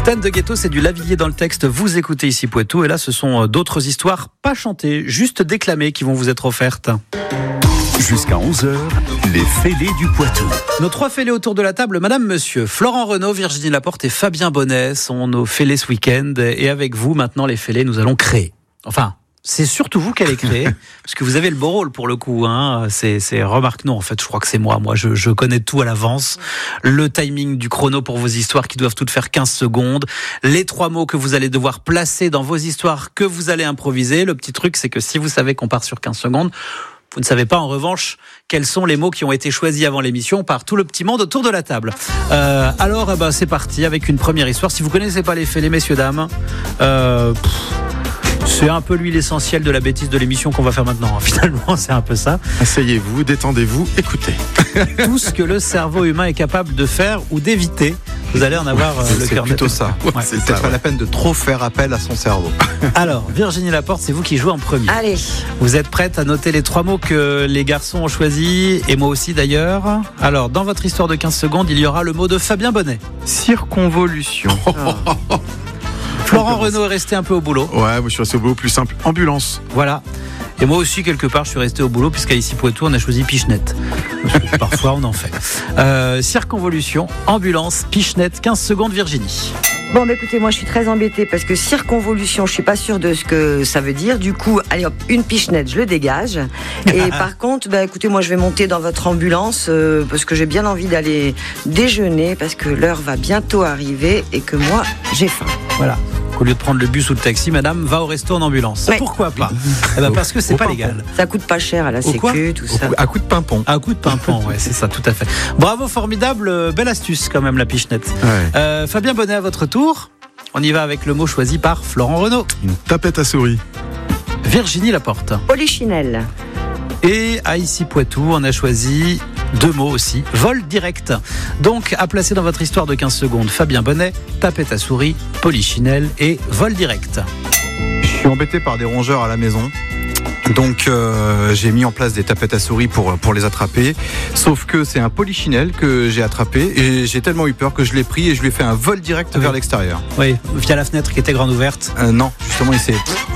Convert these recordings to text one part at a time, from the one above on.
Stan de Ghetto, c'est du Lavilliers dans le texte. Vous écoutez ici Poitou, et là ce sont d'autres histoires pas chantées, juste déclamées qui vont vous être offertes. Jusqu'à 11h, les fêlés du Poitou. Nos trois fêlés autour de la table, Madame, Monsieur, Florent Renaud, Virginie Laporte et Fabien Bonnet sont nos fêlés ce week-end. Et avec vous, maintenant, les fêlés, nous allons créer. Enfin, c'est surtout vous qui allez créer, parce que vous avez le beau rôle pour le coup. Hein. C'est remarque, non, en fait, je crois que c'est moi. Moi, je connais tout à l'avance. Le timing du chrono pour vos histoires qui doivent toutes faire 15 secondes. Les 3 mots que vous allez devoir placer dans vos histoires que vous allez improviser. Le petit truc, c'est que si vous savez qu'on part sur 15 secondes, vous ne savez pas, en revanche, quels sont les mots qui ont été choisis avant l'émission par tout le petit monde autour de la table. Alors, c'est parti avec une première histoire. Si vous connaissez pas les fêlés, messieurs, dames, c'est un peu l'essentiel de la bêtise de l'émission qu'on va faire maintenant. Finalement, c'est un peu ça. Asseyez-vous, détendez-vous, écoutez. Tout ce que le cerveau humain est capable de faire ou d'éviter, vous allez en avoir le cœur net. C'est plutôt ça. Ouais, c'est peut-être pas la peine de trop faire appel à son cerveau. Alors, Virginie Laporte, c'est vous qui jouez en premier. Allez. Vous êtes prête à noter les 3 mots que les garçons ont choisis, et moi aussi d'ailleurs. Alors, dans votre histoire de 15 secondes, il y aura le mot de Fabien Bonnet. Circonvolution. Florent Renaud est resté un peu au boulot. Ouais, moi je suis resté au boulot plus simple. Ambulance. Voilà. Et moi aussi, quelque part, je suis resté au boulot, puisqu'à ici Poitou, on a choisi Pichenette. Parce que parfois, on en fait. Circonvolution, ambulance, Pichenette, 15 secondes, Virginie. Bon, écoutez, moi je suis très embêtée parce que circonvolution, je suis pas sûre de ce que ça veut dire. Du coup, allez hop, une pichenette, je le dégage. Et par contre, écoutez, moi je vais monter dans votre ambulance parce que j'ai bien envie d'aller déjeuner parce que l'heure va bientôt arriver et que moi j'ai faim. Voilà. Au lieu de prendre le bus ou le taxi, madame va au resto en ambulance. Ouais. Pourquoi pas? Parce que c'est pas légal. Ça coûte pas cher à la sécu, tout ça. À coup de pimpon. Un coup de pimpon, ouais, c'est ça, tout à fait. Bravo, formidable, belle astuce quand même, la pichenette. Ouais. Fabien Bonnet, à votre tour. On y va avec le mot choisi par Florent Renaud. Une tapette à souris. Virginie Laporte. Polichinelle. Et à ici Poitou, on a choisi 2 mots aussi, vol direct. Donc, à placer dans votre histoire de 15 secondes, Fabien Bonnet, tapette à souris, polichinelle et vol direct. Je suis embêté par des rongeurs à la maison. Donc j'ai mis en place des tapettes à souris pour les attraper. Sauf que c'est un polichinelle que j'ai attrapé et j'ai tellement eu peur que je l'ai pris et je lui ai fait un vol direct vers l'extérieur. Oui, via la fenêtre qui était grande ouverte. Non, justement il s'est...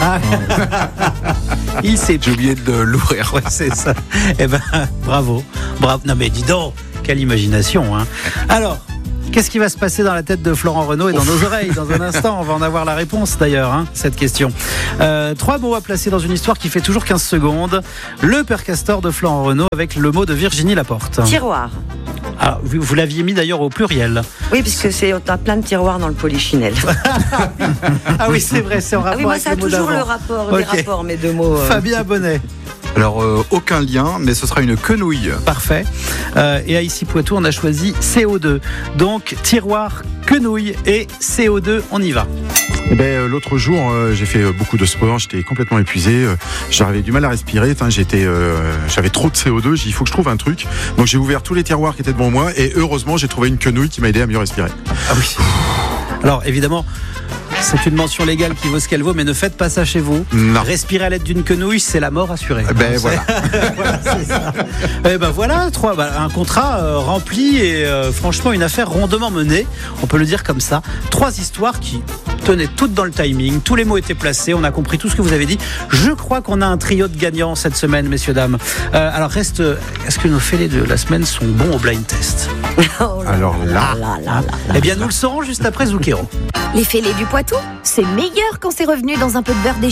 Il s'est... J'ai oublié de l'ouvrir. Ouais, c'est ça. Bravo. Non mais dis donc, quelle imagination, hein. Alors, qu'est-ce qui va se passer dans la tête de Florent Renaud et dans nos oreilles dans un instant? On va en avoir la réponse d'ailleurs, hein, cette question. 3 mots à placer dans une histoire qui fait toujours 15 secondes. Le Père Castor de Florent Renaud avec le mot de Virginie Laporte. Tiroir. Ah, vous l'aviez mis d'ailleurs au pluriel. Oui, puisque on a plein de tiroirs dans le polichinelle. Ah oui, c'est vrai, c'est en rapport moi avec ça a le mot toujours d'avant. le rapport, Okay. les rapports, mes 2 mots. Fabien Bonnet. Alors aucun lien, mais ce sera une quenouille. Parfait. Et à ici Poitou, on a choisi CO2. Donc tiroir, quenouille et CO2, on y va. L'autre jour, j'ai fait beaucoup de sport, j'étais complètement épuisé, j'avais du mal à respirer, j'avais trop de CO2, j'ai dit il faut que je trouve un truc. Donc j'ai ouvert tous les tiroirs qui étaient devant moi et heureusement j'ai trouvé une quenouille qui m'a aidé à mieux respirer. Ah oui. Alors évidemment, c'est une mention légale qui vaut ce qu'elle vaut, mais ne faites pas ça chez vous. Non. Respirer à l'aide d'une quenouille, c'est la mort assurée. Voilà. Voilà, c'est ça. Voilà, un contrat rempli et franchement une affaire rondement menée, on peut le dire comme ça. 3 histoires qui tenaient toutes dans le timing, tous les mots étaient placés, on a compris tout ce que vous avez dit. Je crois qu'on a un trio de gagnants cette semaine, messieurs, dames. Alors est-ce que nos fêlés de la semaine sont bons au blind test? Alors là. Eh bien nous le saurons juste après Zucchero. Les fêlés du Poitou, c'est meilleur quand c'est revenu dans un peu de beurre